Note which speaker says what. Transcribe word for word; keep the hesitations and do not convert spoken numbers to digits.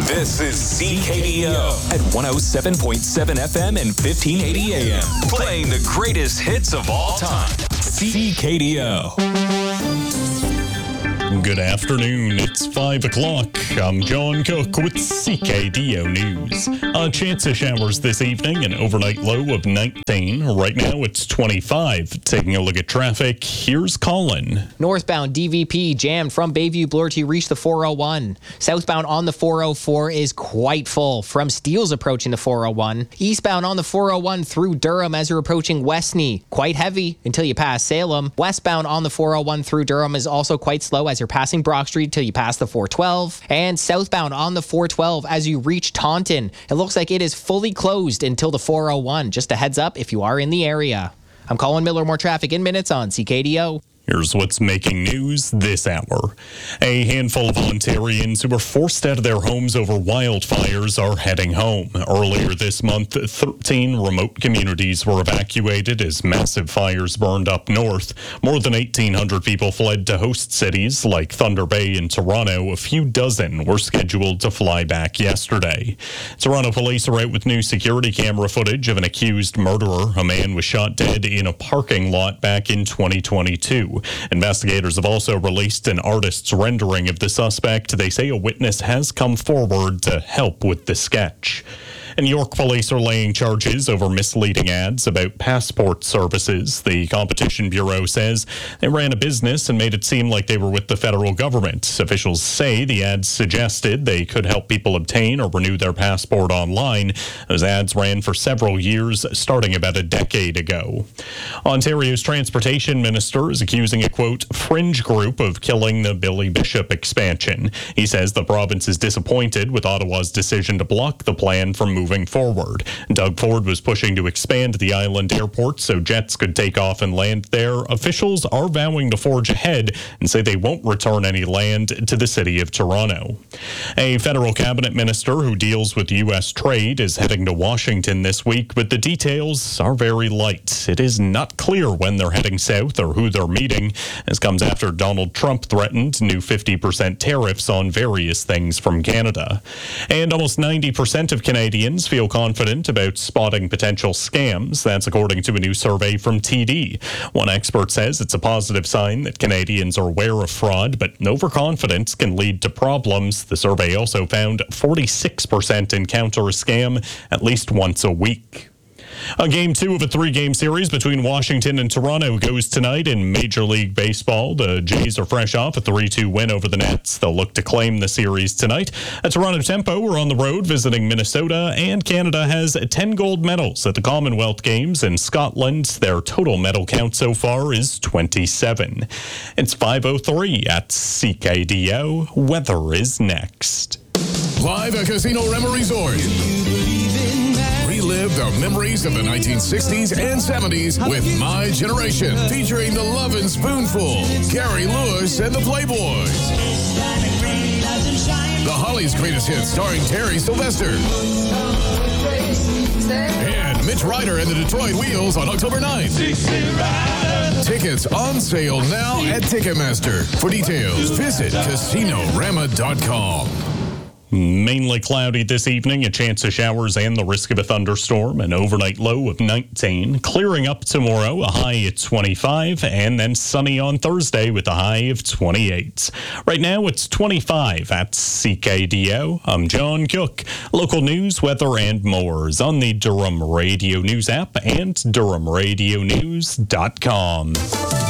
Speaker 1: This is C K D O at one oh seven point seven F M and fifteen eighty A M. Playing the greatest hits of all time. C K D O.
Speaker 2: Good afternoon. It's five o'clock. I'm John Cook with C K D O News. A chance of showers this evening, an overnight low of nineteen. Right now it's twenty-five. Taking a look at traffic, here's Colin.
Speaker 3: Northbound D V P jammed from Bayview Bloor to reach the four oh one. Southbound on the four oh four is quite full from Steeles approaching the four oh one. Eastbound on the four oh one through Durham as you're approaching Westney. Quite heavy until you pass Salem. Westbound on the four oh one through Durham is also quite slow as you're passing Brock Street till you pass the four twelve. And southbound on the four twelve as you reach Taunton. It looks like it is fully closed until the four oh one. Just a heads up if you are in the area. I'm Colin Miller. More traffic in minutes on C K D O.
Speaker 2: Here's what's making news this hour. A handful of Ontarians who were forced out of their homes over wildfires are heading home. Earlier this month, thirteen remote communities were evacuated as massive fires burned up north. More than eighteen hundred people fled to host cities like Thunder Bay and Toronto. A few dozen were scheduled to fly back yesterday. Toronto police are out with new security camera footage of an accused murderer. A man was shot dead in a parking lot back in twenty twenty-two. Investigators have also released an artist's rendering of the suspect. They say a witness has come forward to help with the sketch. And York police are laying charges over misleading ads about passport services. The Competition Bureau says they ran a business and made it seem like they were with the federal government. Officials say the ads suggested they could help people obtain or renew their passport online. Those ads ran for several years, starting about a decade ago. Ontario's transportation minister is accusing a, quote, fringe group of killing the Billy Bishop expansion. He says the province is disappointed with Ottawa's decision to block the plan from moving Moving forward. Doug Ford was pushing to expand the island airport so jets could take off and land there. Officials are vowing to forge ahead and say they won't return any land to the city of Toronto. A federal cabinet minister who deals with U S trade is heading to Washington this week, but the details are very light. It is not clear when they're heading south or who they're meeting. This comes after Donald Trump threatened new fifty percent tariffs on various things from Canada. And almost ninety percent of Canadians feel confident about spotting potential scams. That's according to a new survey from T D. One expert says it's a positive sign that Canadians are aware of fraud, but overconfidence can lead to problems. The survey also found forty-six percent encounter a scam at least once a week. A game two of a three-game series between Washington and Toronto goes tonight in Major League Baseball. The Jays are fresh off a three two win over the Nets. They'll look to claim the series tonight. At Toronto Tempo, we're on the road visiting Minnesota, and Canada has ten gold medals at the Commonwealth Games in Scotland. Their total medal count so far is twenty-seven. It's five oh three at C K D O. Weather is next.
Speaker 4: Live at Casino Rema Resort. Relive the memories of the nineteen sixties and seventies with My Generation, featuring the Lovin' Spoonful, Gary Lewis and the Playboys. The Hollies' Greatest Hits, starring Terry Sylvester. And Mitch Ryder and the Detroit Wheels on October ninth. Tickets on sale now at Ticketmaster. For details, visit casino rama dot com.
Speaker 2: Mainly cloudy this evening, a chance of showers and the risk of a thunderstorm. An overnight low of nineteen. Clearing up tomorrow, a high at twenty-five, and then sunny on Thursday with a high of twenty-eight. Right now, it's twenty-five at C K D O. I'm John Cook. Local news, weather, and more is on the Durham Radio News app and durham radio news dot com.